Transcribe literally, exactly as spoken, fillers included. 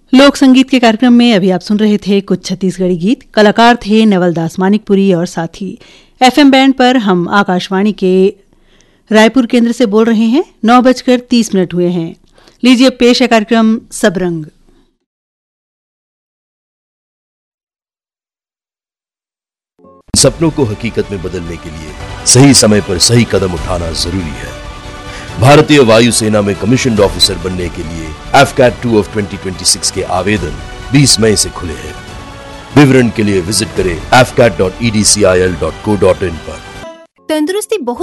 लोक संगीत के कार्यक्रम में अभी आप सुन रहे थे कुछ छत्तीसगढ़ी गीत। कलाकार थे नवलदास मानिकपुरी और साथी। एफएम बैंड पर हम आकाशवाणी के रायपुर केंद्र से बोल रहे हैं। नौ बजकर तीस मिनट हुए हैं। लीजिए पेश है कार्यक्रम सबरंग। सपनों को हकीकत में बदलने के लिए सही समय पर सही कदम उठाना जरूरी है। भारतीय वायुसेना में कमीशन्ड ऑफिसर बनने के लिए F cat two of twenty twenty six के आवेदन बीस मई से खुले हैं। विवरण के लिए विजिट करें F cat dot E D C I L dot co dot in पर। तंदुरुस्ती बहुत